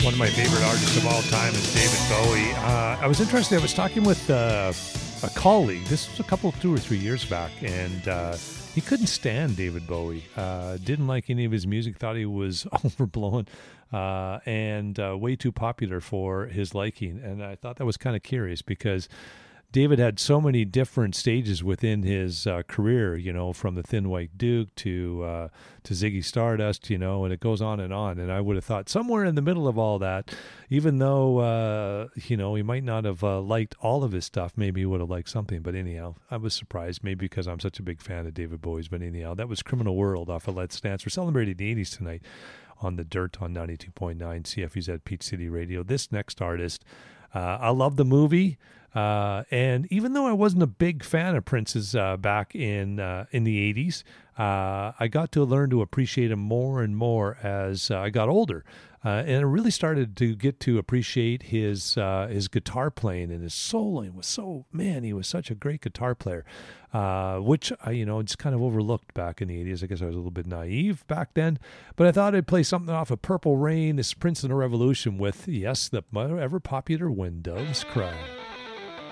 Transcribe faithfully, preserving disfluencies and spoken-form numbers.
One of my favorite artists of all time is David Bowie. Uh, I was interested. I was talking with uh, a colleague. This was a couple, two or three years back, and uh, he couldn't stand David Bowie. Uh, didn't like any of his music. Thought he was overblown uh, and uh, way too popular for his liking. And I thought that was kind of curious because David had so many different stages within his uh, career, you know, from the Thin White Duke to uh, to Ziggy Stardust, you know, and it goes on and on. And I would have thought somewhere in the middle of all that, even though, uh, you know, he might not have uh, liked all of his stuff, maybe he would have liked something. But anyhow, I was surprised, maybe because I'm such a big fan of David Bowie's. But anyhow, that was Criminal World off of Let's Dance. We're celebrating the eighties tonight on The Dirt on ninety-two point nine C F U Z Peach City Radio. This next artist, uh, I love the movie. Uh, and even though I wasn't a big fan of Prince's uh, back in uh, in the eighties, uh, I got to learn to appreciate him more and more as uh, I got older. Uh, and I really started to get to appreciate his uh, his guitar playing and his soloing was so, man, he was such a great guitar player, uh, which I, you know, just kind of overlooked back in the eighties. I guess I was a little bit naive back then, but I thought I'd play something off of Purple Rain, this Prince and the Revolution with, yes, the ever popular When Doves Cry.